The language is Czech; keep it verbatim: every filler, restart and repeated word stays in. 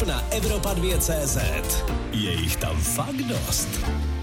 na Evropa dva tečka cé zet. Je jich tam fakt dost.